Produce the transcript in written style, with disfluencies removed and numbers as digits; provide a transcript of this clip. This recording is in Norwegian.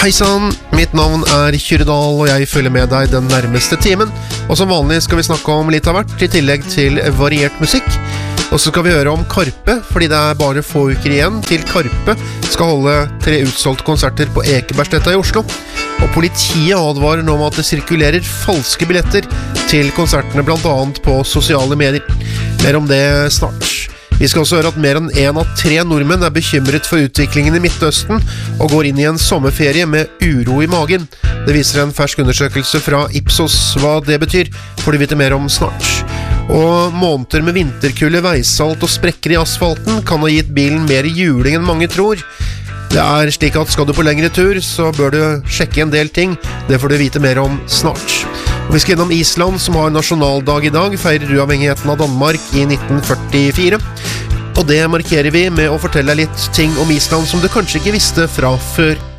Hei sann, mitt navn Kyrre Dahl, og jeg følger med deg den nærmeste timen. Og som vanlig skal vi snakke om litt av hvert, i tillegg til variert musikk. Og så skal vi høre om Karpe, fordi det bare få uker igjen til Karpe skal holde 3 utsolgte konserter på Ekebergsletta i Oslo. Og politiet advarer nå om at det sirkulerer falske billetter til konsertene, blant annet på sosiale medier. Mer om det snart. Vi skal også høre at mer enn 1 av 3 nordmenn bekymret for utviklingen i Midtøsten og går inn i en sommerferie med uro i magen. Det viser en fersk undersøkelse fra Ipsos. Hva det betyr, får du vite mer om snart. Og måneder med vinterkulde, veisalt og sprekker i asfalten kan ha gitt bilen mer juling enn mange tror. Det slik at skal du på lengre tur, så bør du sjekke en del ting. Det får du vite mer om snart. Og vi skal innom Island, som har nasjonaldag i dag, feirer uavhengigheten av Danmark i 1944. Og det markerer vi med å fortelle deg litt ting om Island som du kanskje ikke visste fra før.